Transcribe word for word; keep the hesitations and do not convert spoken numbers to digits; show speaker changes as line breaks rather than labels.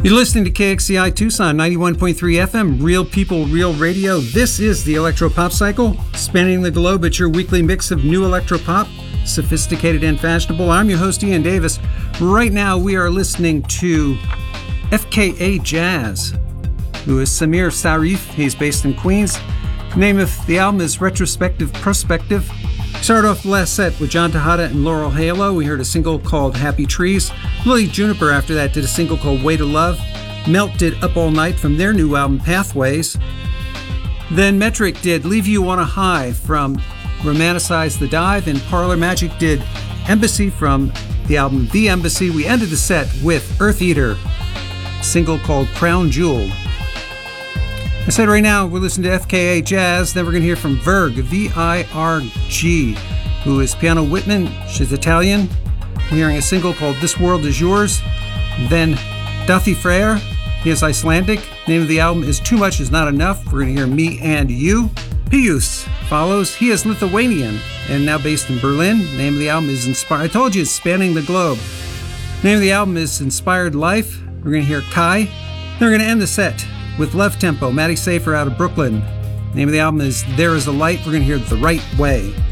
You're listening to K X C I Tucson, ninety-one point three F M, Real People, Real Radio. This is the Electro Pop Cycle, spanning the globe. It's your weekly mix of new electro pop, sophisticated and fashionable. I'm your host, Ian Davis. Right now, we are listening to F K A Jazz, who is Samir Sarif. He's based in Queens. The name of the album is Retrospective Prospective. Started off the last set with John Tejada and Laurel Halo. We heard a single called Happy Trees. Lily Juniper after that did a single called Way to Love. Melt did Up All Night from their new album Pathways. Then Metric did Leave You on a High from Romanticize the Dive, and Parlor Magic did Embassy from the album The Embassy. We ended the set with Earth Eater, a single called Crown Jewel. I said right now we're listening to F K A Jazz. Then we're going to hear from Virg, V I R G, who is Piano Whitman. She's Italian. We're hearing a single called This World Is Yours. Then Duffy Freyr, he is Icelandic. The name of the album is Too Much Is Not Enough. We're going to hear Me and You. Pius follows. He is Lithuanian and now based in Berlin. The name of the album is Inspired. I told you it's spanning the globe. The name of the album is Inspired Life. We're going to hear Kai. Then we're going to end the set with Love Tempo, Maddie Safer out of Brooklyn. The name of the album is There Is a Light. We're going to hear The Right Way.